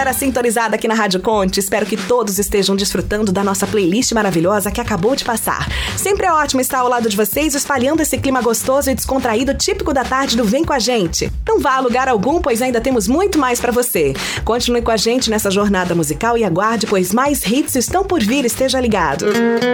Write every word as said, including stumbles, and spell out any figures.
galera sintonizada aqui na Rádio Conte. Espero que todos estejam desfrutando da nossa playlist maravilhosa que acabou de passar. Sempre é ótimo estar ao lado de vocês, espalhando esse clima gostoso e descontraído típico da tarde do Vem Com a Gente. Não vá a lugar algum, pois ainda temos muito mais pra você. Continue com a gente nessa jornada musical e aguarde, pois mais hits estão por vir, esteja ligado.